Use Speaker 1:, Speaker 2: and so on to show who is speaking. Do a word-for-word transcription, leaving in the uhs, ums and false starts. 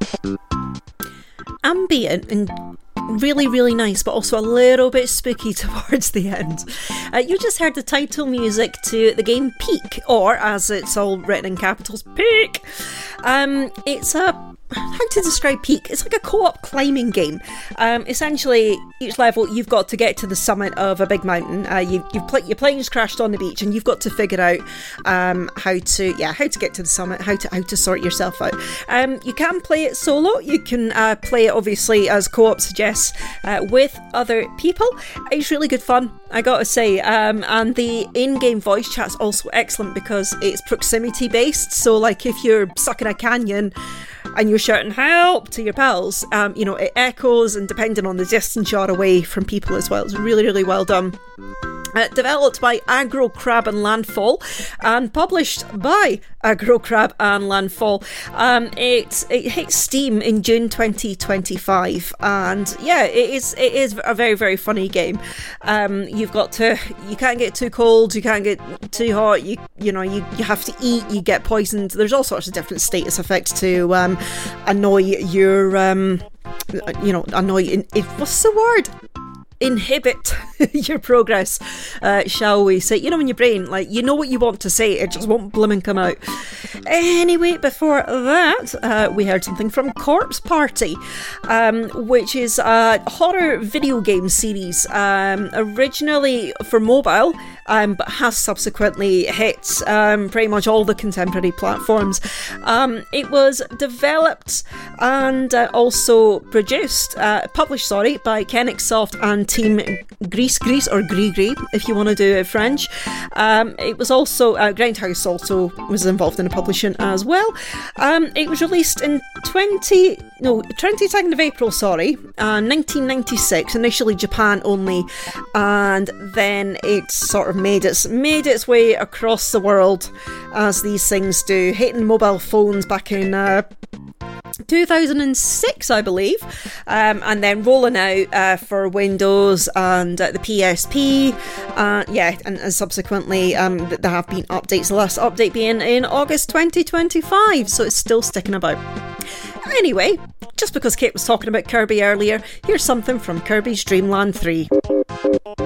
Speaker 1: Ambient and really, really nice, but also a little bit spooky towards the end. Uh, you just heard the title music to the game Peak, or as it's all written in capitals, Peak. Um, it's a how to describe Peak? It's like a co-op climbing game. Um, essentially, each level you've got to get to the summit of a big mountain. Uh, you, you've pl- your plane's crashed on the beach, and you've got to figure out um, how to yeah how to get to the summit, how to how to sort yourself out. Um, you can play it solo. You can uh, play it obviously as co-op suggests uh, with other people. It's really good fun, I gotta say. Um, and the in-game voice chat's also excellent because it's proximity based. So like if you're stuck in a canyon and you're shouting help to your pals, um, you know, it echoes, and depending on the distance you're away from people as well. It's really, really well done. Uh, developed by Aggro Crab and Landfall and published by Aggro Crab and Landfall. Um, it it hit Steam in June twenty twenty-five, and yeah, it is it is a very, very funny game. Um, you've got to you can't get too cold, you can't get too hot. You you know you, you have to eat. You get poisoned. There's all sorts of different status effects to um, annoy your um, you know annoy. It, what's the word? Inhibit your progress, uh, shall we say. You know, in your brain, like, you know what you want to say, it just won't blimmin' come out. Anyway, before that, uh, we heard something from Corpse Party, um, which is a horror video game series, um, originally for mobile, um, but has subsequently hit um, pretty much all the contemporary platforms. Um, it was developed and uh, also produced, uh, published, sorry, by Kennicksoft and Team Grease Grease, or Gris Gris, if you want to do it French. Um, it was also, uh, Grindhouse also was involved in the publishing as well. Um, it was released in twenty, no, twenty-second of April, sorry, uh, nineteen ninety-six, initially Japan only, and then it sort of made its, made its way across the world, as these things do, hitting mobile phones back in uh, two thousand six, I believe, um, and then rolling out uh, for Windows and uh, the P S P, uh, yeah, and, and subsequently um, there have been updates, the last update being in August twenty twenty-five, so it's still sticking about. Anyway, just because Kate was talking about Kirby earlier, here's something from Kirby's Dream Land three.